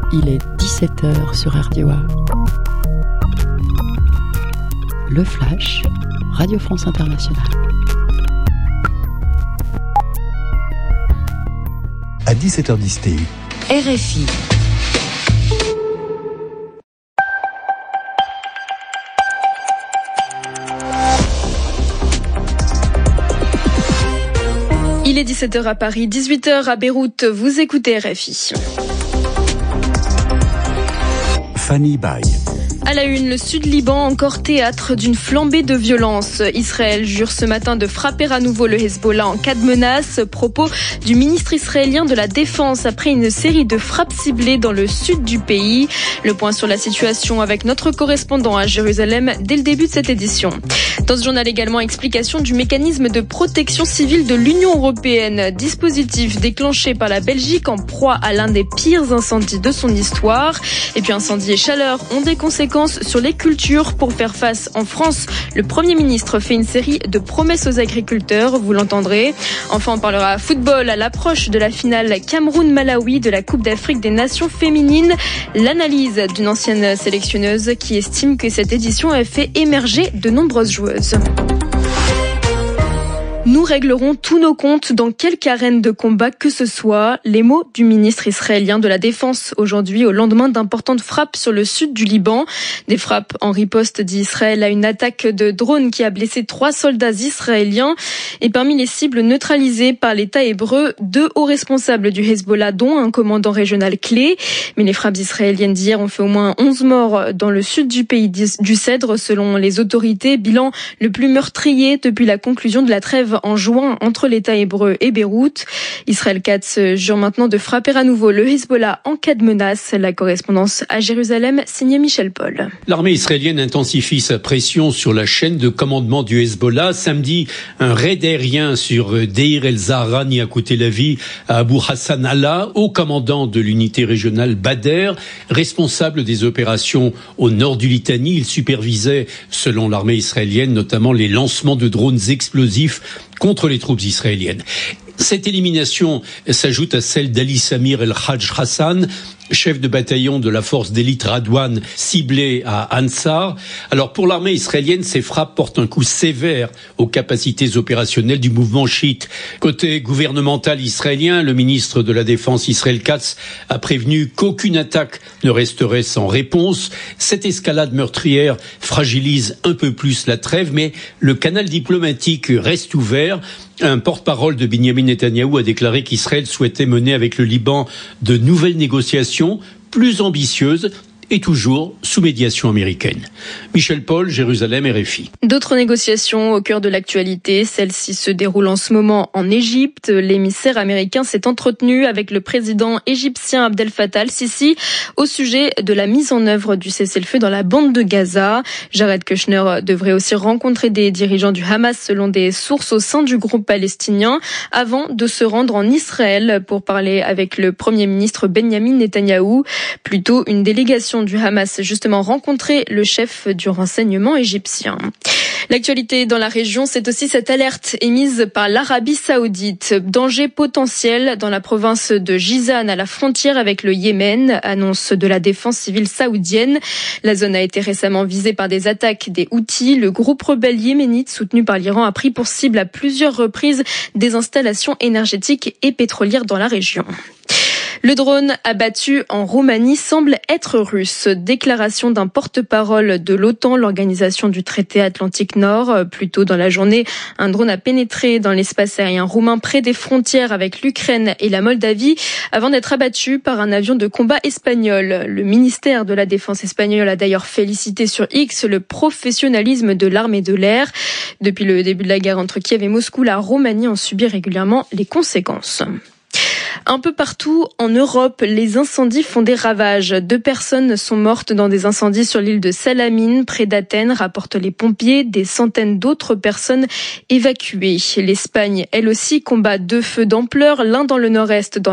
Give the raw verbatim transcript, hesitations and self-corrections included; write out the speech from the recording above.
Il est dix-sept heures sur R D O A. Le Flash, Radio France Internationale. À dix-sept heures dix T U. R F I. Il est dix-sept heures à Paris, dix-huit heures à Beyrouth. Vous écoutez R F I. Fanny Baye. À la une, le Sud-Liban encore théâtre d'une flambée de violence. Israël jure ce matin de frapper à nouveau le Hezbollah en cas de menace. Propos du ministre israélien de la Défense après une série de frappes ciblées dans le sud du pays. Le point sur la situation avec notre correspondant à Jérusalem dès le début de cette édition. Dans ce journal également, explication du mécanisme de protection civile de l'Union européenne. Dispositif déclenché par la Belgique en proie à l'un des pires incendies de son histoire. Et puis incendie et chaleur ont des conséquences sur les cultures. Pour faire face en France, le Premier ministre fait une série de promesses aux agriculteurs, vous l'entendrez. Enfin, on parlera football à l'approche de la finale Cameroun-Malawi de la Coupe d'Afrique des Nations féminines. L'analyse d'une ancienne sélectionneuse qui estime que cette édition a fait émerger de nombreuses joueuses. Nous réglerons tous nos comptes dans quelque arène de combat que ce soit. Les mots du ministre israélien de la Défense aujourd'hui au lendemain d'importantes frappes sur le sud du Liban. Des frappes en riposte d'Israël à une attaque de drone qui a blessé trois soldats israéliens. Et parmi les cibles neutralisées par l'État hébreu, deux hauts responsables du Hezbollah, dont un commandant régional clé. Mais les frappes israéliennes d'hier ont fait au moins onze morts dans le sud du pays du Cèdre, selon les autorités. Bilan le plus meurtrier depuis la conclusion de la trêve en juin entre l'État hébreu et Beyrouth. Israël Katz jure maintenant de frapper à nouveau le Hezbollah en cas de menace. La correspondance à Jérusalem, signée Michel Paul. L'armée israélienne intensifie sa pression sur la chaîne de commandement du Hezbollah. Samedi, un raid aérien sur Deir el-Zahrani à côté de la vie à Abu Hassan Allah, haut commandant de l'unité régionale Badr, responsable des opérations au nord du Litanie. Il supervisait, selon l'armée israélienne, notamment les lancements de drones explosifs contre les troupes israéliennes. Cette élimination s'ajoute à celle d'Ali Samir el-Hajj Hassan, chef de bataillon de la force d'élite Radwan, ciblé à Ansar. Alors pour l'armée israélienne, ces frappes portent un coup sévère aux capacités opérationnelles du mouvement chiite. Côté gouvernemental israélien, le ministre de la Défense Israël Katz a prévenu qu'aucune attaque ne resterait sans réponse. Cette escalade meurtrière fragilise un peu plus la trêve, mais le canal diplomatique reste ouvert. Un porte-parole de Benyamin Netanyahou a déclaré qu'Israël souhaitait mener avec le Liban de nouvelles négociations plus ambitieuses et toujours sous médiation américaine. Michel Paul, Jérusalem, R F I. D'autres négociations au cœur de l'actualité, celle-ci se déroule en ce moment en Égypte. L'émissaire américain s'est entretenu avec le président égyptien Abdel Fattah al-Sisi au sujet de la mise en œuvre du cessez-le-feu dans la bande de Gaza. Jared Kushner devrait aussi rencontrer des dirigeants du Hamas selon des sources au sein du groupe palestinien avant de se rendre en Israël pour parler avec le Premier ministre Benyamin Netanyahou. Plutôt une délégation du Hamas justement rencontré le chef du renseignement égyptien. L'actualité dans la région, c'est aussi cette alerte émise par l'Arabie Saoudite. Danger potentiel dans la province de Jizan à la frontière avec le Yémen, annonce de la défense civile saoudienne. La zone a été récemment visée par des attaques des Houthis. Le groupe rebelle yéménite soutenu par l'Iran a pris pour cible à plusieurs reprises des installations énergétiques et pétrolières dans la région. Le drone abattu en Roumanie semble être russe. Déclaration d'un porte-parole de l'OTAN, l'organisation du traité Atlantique Nord. Plus tôt dans la journée, un drone a pénétré dans l'espace aérien roumain près des frontières avec l'Ukraine et la Moldavie avant d'être abattu par un avion de combat espagnol. Le ministère de la Défense espagnol a d'ailleurs félicité sur X le professionnalisme de l'armée de l'air. Depuis le début de la guerre entre Kiev et Moscou, la Roumanie en subit régulièrement les conséquences. Un peu partout en Europe, les incendies font des ravages. Deux personnes sont mortes dans des incendies sur l'île de Salamine, près d'Athènes, rapportent les pompiers. Des centaines d'autres personnes évacuées. L'Espagne, elle aussi, combat deux feux d'ampleur, l'un dans le nord-est, dans